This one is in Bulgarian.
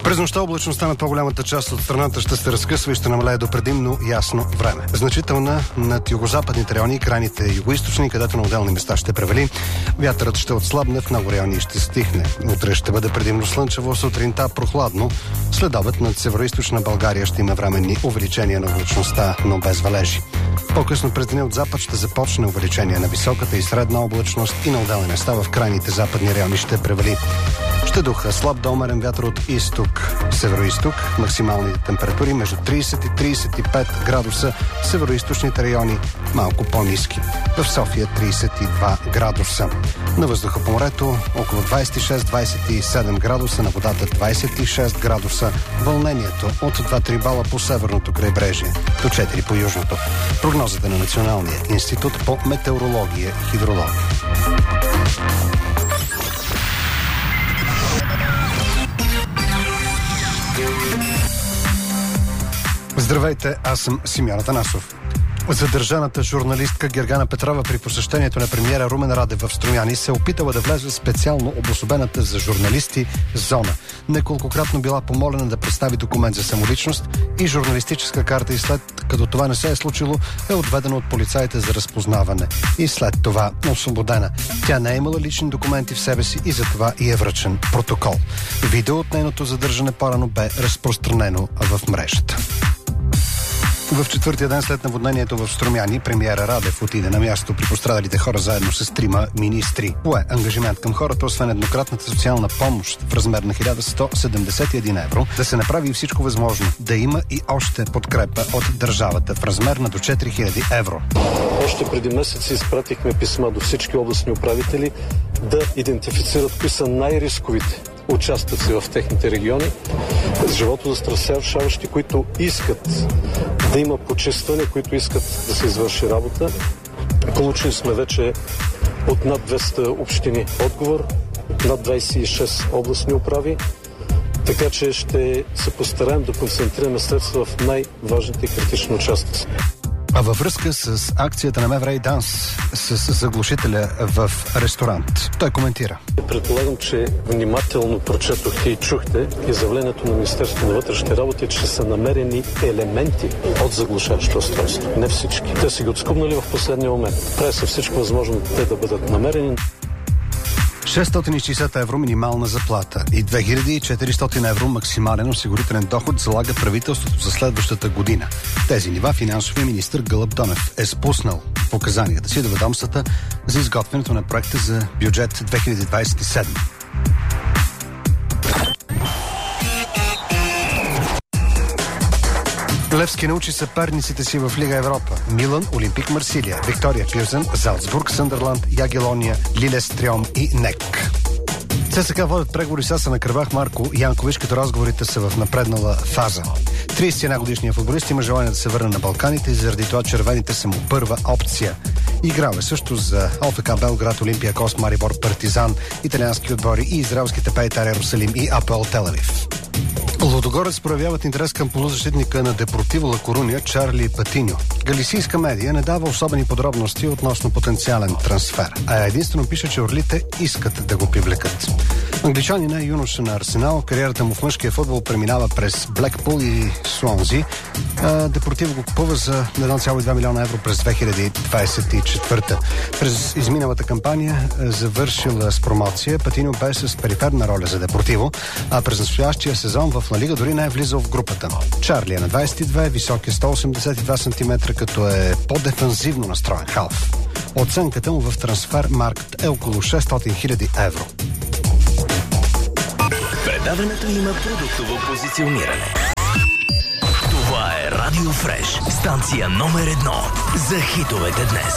През нощта облачността на по-голямата част от страната ще се разкъсва и ще намалее до предимно ясно време. Значителна над югозападните райони и крайните югоизточни, където на отделни места ще превали. Вятърът ще отслабне, в много райони ще стихне. Утре ще бъде предимно слънчево, сутринта прохладно. След обед над североизточна България ще има временни увеличения на облачността, но без валежи. По-късно през деня от запад ще започне увеличение на високата и средна облачност и на отделни места в крайните западни райони ще превали. Ще духа слаб до умерен вятър от изток, североизток. Максималните температури между 30 и 35 градуса. Североизточните райони малко по-ниски. В София 32 градуса. На въздуха по морето около 26-27 градуса. На водата 26 градуса. Вълнението от 2-3 бала по северното крайбрежие до 4 по южното. Прогнозата на Националния институт по метеорология и хидрология. Здравейте, аз съм Симеон Атанасов. Задържаната журналистка Гергана Петрова при посещението на премиера Румен Радев в Струмяни се опитала да влезе в специално обособената за журналисти зона. Неколкократно била помолена да представи документ за самоличност и журналистическа карта и след като това не се е случило, е отведена от полицаите за разпознаване. И след това освободена. Тя не е имала лични документи в себе си и затова и е връчен протокол. Видео от нейното задържане по-рано бе разпространено в мрежата. В четвъртия ден след наводнението в Струмяни, премиера Радев отиде на място при пострадалите хора заедно с 3 министри. Пое ангажимент към хората, освен еднократната социална помощ в размер на 1171 евро, да се направи и всичко възможно, да има и още подкрепа от държавата в размер на до 4000 евро. Още преди месеци изпратихме писма до всички областни управители да идентифицират кои са най-рисковите участъци в техните региони, живото застрашаващи, които искат да има почистване, които искат да се извърши работа. Получили сме вече от над 200 общини отговор, над 26 областни управи, така че ще се постараем да концентрираме средства в най-важните критични участъци. А във връзка с акцията на МВР и ДАНС с заглушителя в ресторант, той коментира. Предполагам, че внимателно прочетохте и чухте изявлението на Министерството на вътрешните работи, че са намерени елементи от заглушаващо устройство. Не всички. Те са ги отскубнали в последния момент. Прави се всичко възможно те да бъдат намерени. 660 евро минимална заплата и 2400 евро максимален осигурителен доход залага правителството за следващата година. Тези нива финансовия министър Гълъб Донев е спуснал в указанията си до ведомствата за изготвянето на проекта за бюджет 2027. Левски научи съперниците си в Лига Европа. Милан, Олимпик Марсилия, Виктория Пилсен, Залцбург, Съндърланд, Ягелония, Лилестрьом и НЕК. ЦСКА водят преговори с аса на Карабах Марко Янкович, като разговорите са в напреднала фаза. 31 годишният футболист има желание да се върне на Балканите и заради това червените са му първа опция. Играл е също за ОФК Белград, Олимпиакос, Марибор, Партизан, италиански отбори и израелските Бейтар Йерусалим и АПОЛ Тел Авив. Лудогорец проявяват интерес към полузащитника на Депортиво Ла Коруня Чарли Патиньо. Галисийска медия не дава особени подробности относно потенциален трансфер, а единствено пише, че орлите искат да го привлекат. Англичанин е юноша на Арсенал. Кариерата му в мъжкия футбол преминава през Блекпул и Суонзи. Депортиво го купува за 1,2 милиона евро през 2024. През изминалата кампания завършила с промоция. Патиньо бе с периферна роля за Депортиво, а през настоящия сезон в Ла Лига дори не е влизал в групата. Чарли е на 22, висок е 182 см, като е по-дефанзивно настроен халф. Оценката му в трансфер-маркт е около 600 000 евро. Предаването има продуктово позициониране. Това е Радио Фреш, станция номер 1 за хитовете днес.